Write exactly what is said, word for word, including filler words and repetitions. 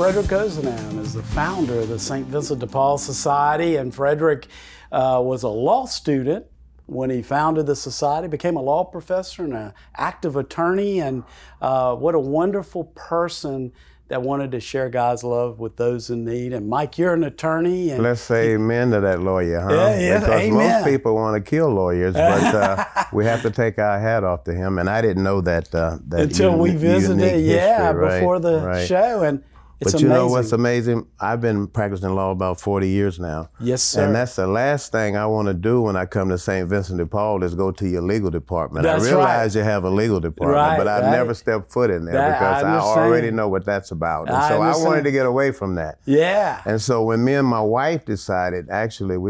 Frederick Ozanam is the founder of the Saint Vincent de Paul Society, and Frederick uh, was a law student when he founded the society, became a law professor and an active attorney, and uh, what a wonderful person that wanted to share God's love with those in need. And Mike, you're an attorney. And let's say amen to that lawyer, huh? Yeah, yeah, because amen. most people want to kill lawyers, but uh, we have to take our hat off to him. And I didn't know that. Uh, that Until we visited, yeah, right, before the right. show. And it's But you amazing. know what's amazing? I've been practicing law about forty years now. Yes, sir. And that's the last thing I want to do when I come to Saint Vincent de Paul is go to your legal department. That's I realize right. you have a legal department, Right, but I've right. never stepped foot in there That- because I I, understand. already know what that's about. And I so I understand. wanted to get away from that. Yeah. And so when me and my wife decided, actually, we